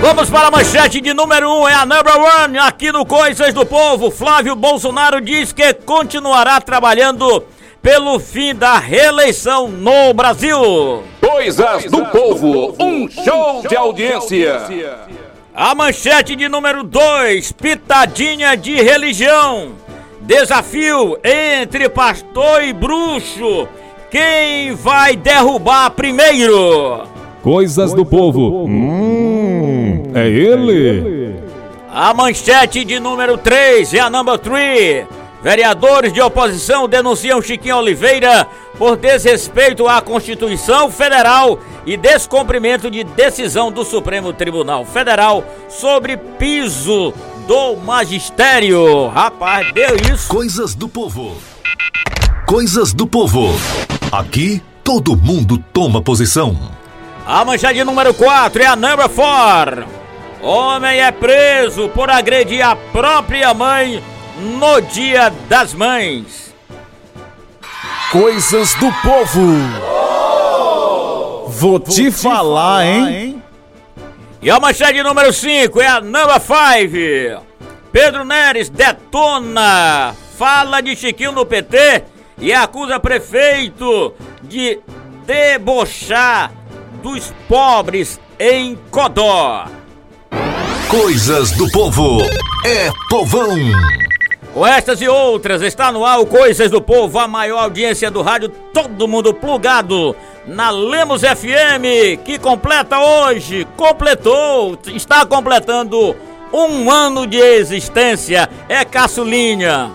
Vamos para a manchete de número 1, é a number one aqui no Coisas do Povo. Flávio Bolsonaro diz que continuará trabalhando pelo fim da reeleição no Brasil. Coisas do Povo, um show de audiência. A manchete de número 2, pitadinha de religião. Desafio entre pastor e bruxo. Quem vai derrubar primeiro? Coisas do Povo. É ele. A manchete de número 3 é a number 3. Vereadores de oposição denunciam Chiquinho Oliveira por desrespeito à Constituição Federal e descumprimento de decisão do Supremo Tribunal Federal sobre piso do magistério. Rapaz, deu isso. Coisas do Povo. Coisas do Povo. Aqui todo mundo toma posição. A manchete número 4 é a number 4. Homem é preso por agredir a própria mãe no Dia das Mães. Coisas do Povo. Vou te falar, hein? E a manchete número 5 é a number 5. Pedro Neres detona fala de Chiquinho no PT e acusa prefeito de debochar dos pobres em Codó. Coisas do Povo é povão. Com estas e outras, está no ar o Coisas do Povo, a maior audiência do rádio, todo mundo plugado na Lemos FM, que está completando 1 ano de existência. É caçulinha.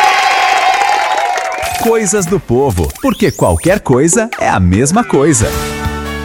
Coisas do Povo, porque qualquer coisa é a mesma coisa.